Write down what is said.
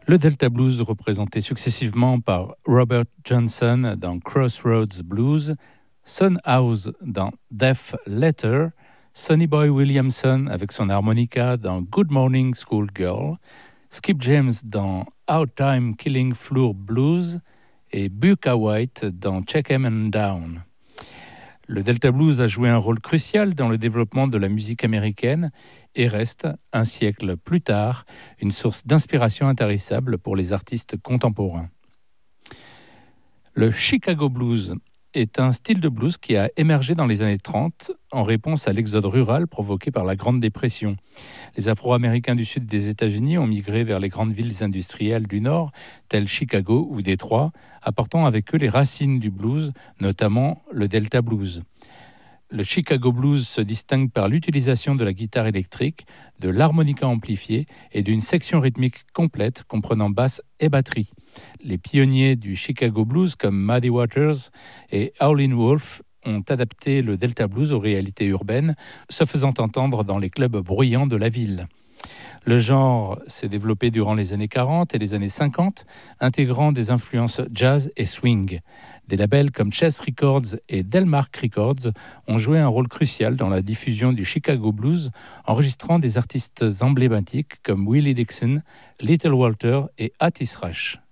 Le Delta Blues, représenté successivement par Robert Johnson dans Crossroads Blues, Son House dans Def Letter, Sonny Boy Williamson avec son harmonica dans Good Morning Schoolgirl, Skip James dans Our Time Killing Floor Blues et Bukka White dans Check 'Em and Down. Le Delta Blues a joué un rôle crucial dans le développement de la musique américaine et reste, un siècle plus tard, une source d'inspiration intarissable pour les artistes contemporains. Le Chicago Blues est un style de blues qui a émergé dans les années 30 en réponse à l'exode rural provoqué par la Grande Dépression. Les Afro-Américains du sud des États-Unis ont migré vers les grandes villes industrielles du nord, telles Chicago ou Détroit, apportant avec eux les racines du blues, notamment le Delta Blues. Le Chicago Blues se distingue par l'utilisation de la guitare électrique, de l'harmonica amplifié et d'une section rythmique complète comprenant basse et batterie. Les pionniers du Chicago Blues comme Muddy Waters et Howlin' Wolf ont adapté le Delta Blues aux réalités urbaines, se faisant entendre dans les clubs bruyants de la ville. Le genre s'est développé durant les années 40 et les années 50, intégrant des influences jazz et swing. Des labels comme Chess Records et Delmark Records ont joué un rôle crucial dans la diffusion du Chicago Blues, enregistrant des artistes emblématiques comme Willie Dixon, Little Walter et Otis Rush.